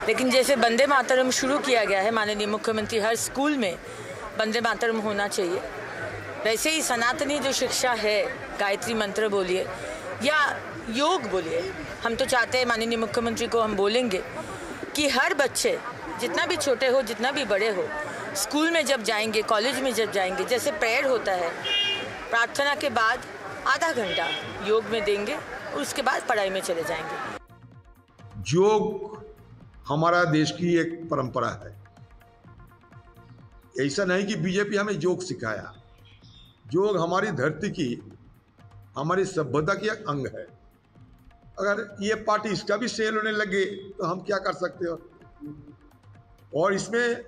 लेकिन जैसे वंदे मातरम शुरू किया गया है, माननीय मुख्यमंत्री हर स्कूल में वंदे मातरम होना चाहिए, वैसे ही सनातनी जो शिक्षा है, गायत्री मंत्र बोलिए या योग बोलिए, हम तो चाहते हैं माननीय मुख्यमंत्री को हम बोलेंगे कि हर बच्चे जितना भी छोटे हो जितना भी बड़े हो, स्कूल में जब जाएंगे, कॉलेज में जब जाएंगे, जैसे प्रेयर होता है, प्रार्थना के बाद आधा घंटा योग में देंगे और उसके बाद पढ़ाई में चले जाएंगे। योग हमारा देश की एक परंपरा है। ऐसा नहीं कि बीजेपी हमें योग सिखाया। योग हमारी धरती की, हमारी सभ्यता की एक अंग है। अगर ये पार्टी इसका भी सेल होने लगे तो हम क्या कर सकते हो। और इसमें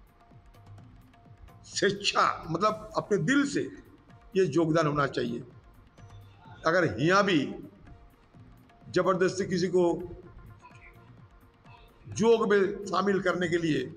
शिक्षा मतलब अपने दिल से ये योगदान होना चाहिए। अगर यहाँ भी जबरदस्ती किसी को योग में शामिल करने के लिए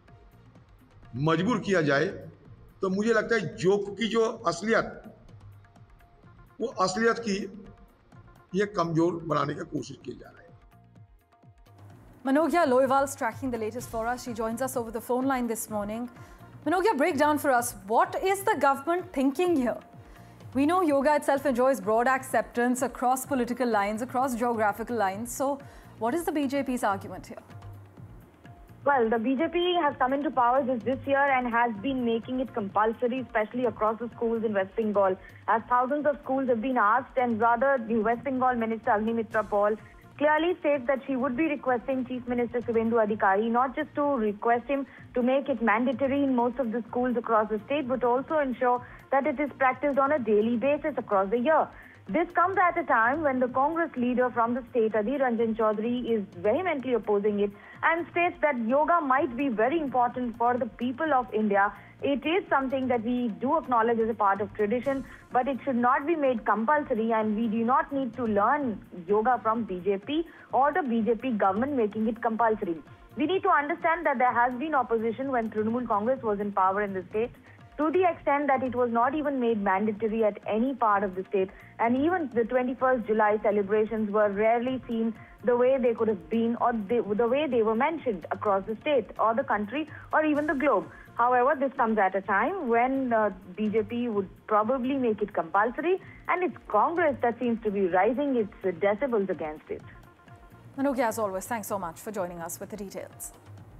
मजबूर किया जाए तो मुझे लगता है योग की जो असलियत, वो असलियत की ये कमजोर बनाने की कोशिश की जा रही है। Manogya Loiwal's tracking the latest for us. She joins us over the phone line this morning. Manogya, break down for us, what is the government thinking here? We know yoga itself enjoys broad acceptance across political lines, across geographical lines. So what is the BJP's argument here? Well, the BJP has come into power this year and has been making it compulsory, especially across the schools in West Bengal, as thousands of schools have been asked, and rather the West Bengal Minister Agnimitra Paul clearly states that she would be requesting Chief Minister Suvendu Adhikari not just to request him to make it mandatory in most of the schools across the state, but also ensure that it is practiced on a daily basis across the year. This comes at a time when the Congress leader from the state, Adhir Ranjan Chaudhary, is vehemently opposing it and states that yoga might be very important for the people of India. It is something that we do acknowledge as a part of tradition, but it should not be made compulsory, and we do not need to learn yoga from BJP or the BJP government making it compulsory. We need to understand that there has been opposition when Trinamool Congress was in power in the state, to the extent that it was not even made mandatory at any part of the state, and even the 21st July celebrations were rarely seen the way they could have been, or the way they were mentioned across the state or the country or even the globe. However, this comes at a time when BJP would probably make it compulsory, and it's Congress that seems to be rising its decibels against it. Manogya, as always, thanks so much for joining us with the details.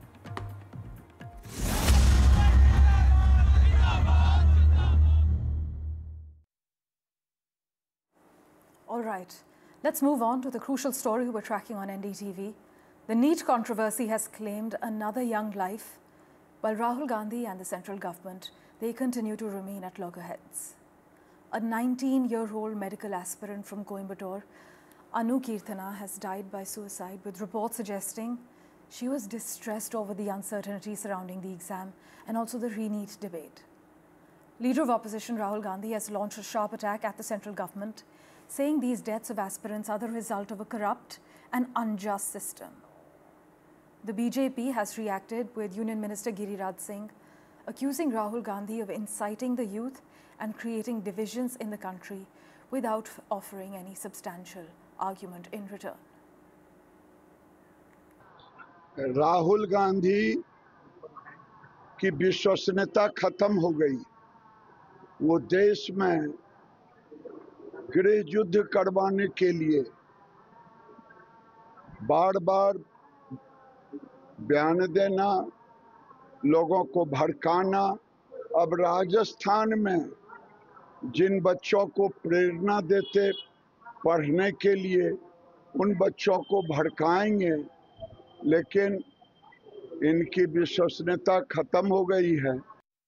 All right, let's move on to the crucial story we're tracking on NDTV. The NEET controversy has claimed another young life, while Rahul Gandhi and the central government, they continue to remain at loggerheads. A 19-year-old medical aspirant from Coimbatore, Anu Kirthana, has died by suicide, with reports suggesting she was distressed over the uncertainty surrounding the exam and also the re-NEET debate. Leader of opposition Rahul Gandhi has launched a sharp attack at the central government, saying these deaths of aspirants are the result of a corrupt and unjust system. The BJP has reacted, with Union Minister Giriraj Singh accusing Rahul Gandhi of inciting the youth and creating divisions in the country without offering any substantial argument in return. Rahul Gandhi की विश्वसनीयता खत्म हो गई। वो देश में गृह युद्ध करवाने के लिए बार बार बयान देना, लोगों को भड़काना। अब राजस्थान में जिन बच्चों को प्रेरणा देते पढ़ने के लिए, उन बच्चों को भड़काएंगे, लेकिन इनकी विश्वसनीयता खत्म हो गई है।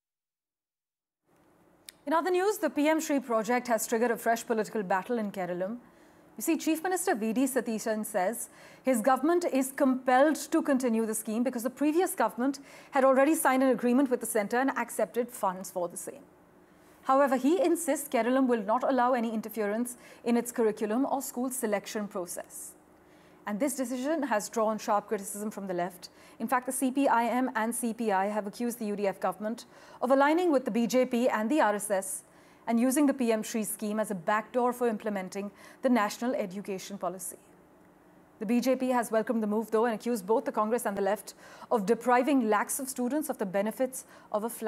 In other news, the PM Shri project has triggered a fresh political battle in Kerala. You see, Chief Minister V.D. Satheesan says his government is compelled to continue the scheme because the previous government had already signed an agreement with the centre and accepted funds for the same. However, he insists Kerala will not allow any interference in its curriculum or school selection process. And this decision has drawn sharp criticism from the left. In fact, the CPIM and CPI have accused the UDF government of aligning with the BJP and the RSS and using the PM Shri scheme as a backdoor for implementing the national education policy. The BJP has welcomed the move, though, and accused both the Congress and the left of depriving lakhs of students of the benefits of a flat